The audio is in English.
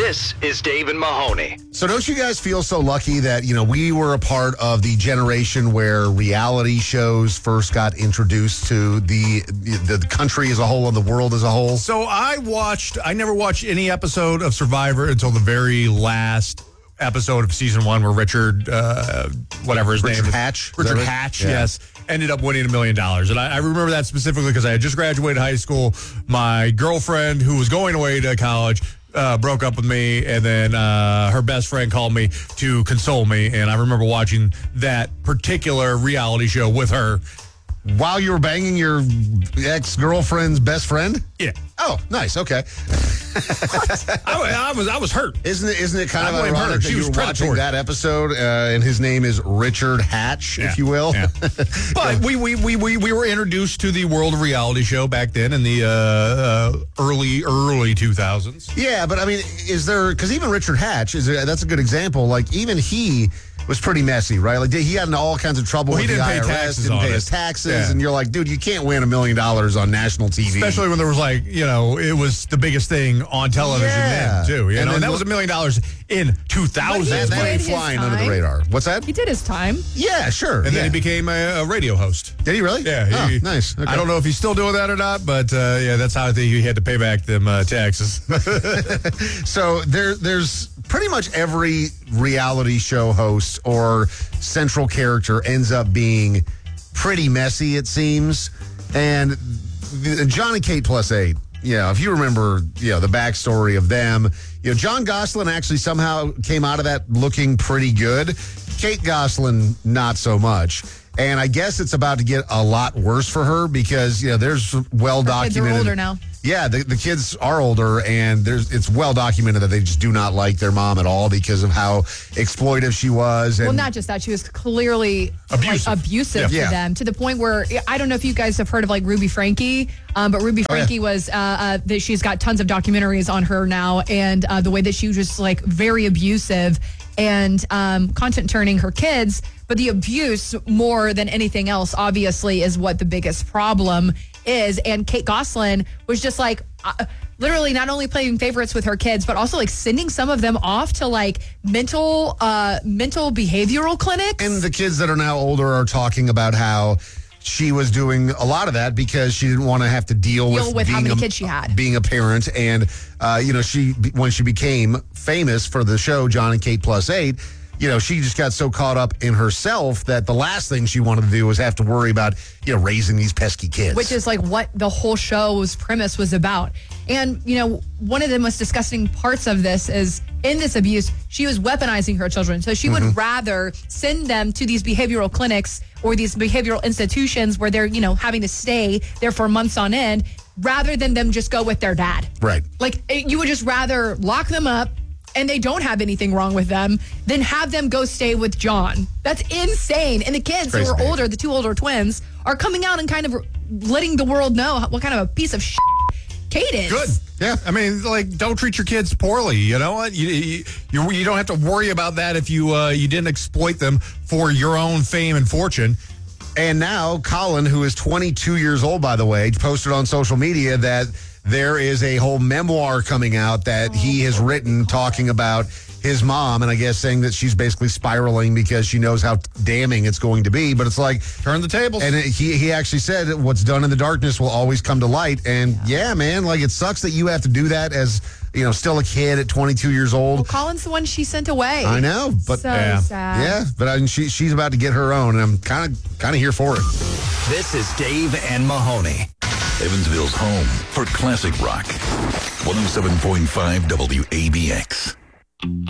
This is Dave and Mahoney. So don't you guys feel so lucky that, we were a part of the generation where reality shows first got introduced to the country as a whole and the world as a whole? So I never watched any episode of Survivor until the very last episode of season 1 where Richard, whatever his name is. Hatch? Richard Hatch, yes, ended up winning $1 million. And I remember that specifically because I had just graduated high school. My girlfriend, who was going away to college, broke up with me, and then her best friend called me to console me, and I remember watching that particular reality show with her. While you were banging your ex-girlfriend's best friend? Yeah. Oh, nice. Okay. I was hurt. Isn't it kind of I blame her. ironic that She you was were watching predatory. that episode, and his name is Richard Hatch, if you will? Yeah. But we were introduced to the world of reality show back then in the early 2000s. Yeah, but I mean, because even Richard Hatch, that's a good example. Like, even he was pretty messy, right? Like, he got into all kinds of trouble with he the didn't pay IRS, taxes didn't on pay it. his taxes, Yeah. and you're like, dude, you can't win $1 million on national TV. Especially when there was it was the biggest thing on television Yeah. then, too. And And that was $1 million in 2000. that did ain't his flying time. under the radar. What's that? He did his time. Yeah, sure. And yeah. then he became a radio host. Did he really? Yeah. Oh, nice. Okay. I don't know if he's still doing that or not, but that's how I think he had to pay back them taxes. So there's pretty much every reality show host or central character ends up being pretty messy, it seems. And John and Kate plus 8, if you remember, the backstory of them, John Gosselin actually somehow came out of that looking pretty good. Kate Gosselin, not so much. And I guess it's about to get a lot worse for her because, there's well documented. Kids are older now. Yeah, the kids are older, and it's well documented that they just do not like their mom at all because of how exploitive she was. And Well, not just that. She was clearly Yeah. abusive to Yeah. them, to the point where, I don't know if you guys have heard of Ruby Franke, but Ruby Franke was, that she's got tons of documentaries on her now, and the way that she was just very abusive and content turning her kids. But the abuse, more than anything else, obviously, is what the biggest problem is. And Kate Gosselin was just literally not only playing favorites with her kids, but also sending some of them off to mental behavioral clinics. And the kids that are now older are talking about how she was doing a lot of that because she didn't want to have to deal with how being many kids she had. being a parent. And, when she became famous for the show John and Kate plus 8, she just got so caught up in herself that the last thing she wanted to do was have to worry about, raising these pesky kids. Which is what the whole show's premise was about. And, one of the most disgusting parts of this is in this abuse, she was weaponizing her children. So she would rather send them to these behavioral clinics or these behavioral institutions where they're, having to stay there for months on end rather than them just go with their dad. Right. You would just rather lock them up and they don't have anything wrong with them, then have them go stay with John. That's insane. And the kids who are older, the two older twins, are coming out and kind of letting the world know what kind of a piece of shit Kate is. Good. Yeah. I mean, don't treat your kids poorly. You know what? You don't have to worry about that if you didn't exploit them for your own fame and fortune. And now Colin, who is 22 years old, by the way, posted on social media that there is a whole memoir coming out that he has written talking about his mom, and I guess saying that she's basically spiraling because she knows how damning it's going to be. But it's turn the tables. And he actually said that what's done in the darkness will always come to light. And yeah, man, it sucks that you have to do that as still a kid at 22 years old. Well, Colin's the one she sent away. I know, but sad. Yeah, but she's about to get her own, and I'm kind of here for it. This is Dave and Mahoney. Evansville's home for classic rock. 107.5 WABX.